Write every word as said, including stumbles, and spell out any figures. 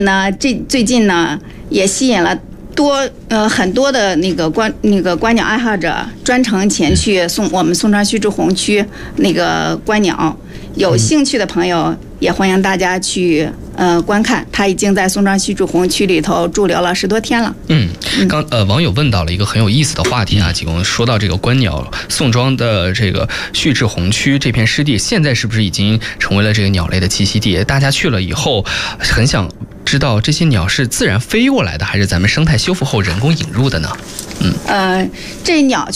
那这最近呢，也吸引了多呃很多的那个观那个观鸟爱好者专程前去松我们松川须知红区那个观鸟，有兴趣的朋友也欢迎大家去呃观看。他已经在松川须知红区里头驻留了十多天了。 嗯，刚呃网友问到了一个很有意思的话题啊，济公说到这个观鸟宋庄的这个须知红区这片湿地，现在是不是已经成为了这个鸟类的栖息地？大家去了以后，很想知道这些鸟是自然飞过来的，还是咱们生态修复后人工引入的呢？嗯， 呃，这鸟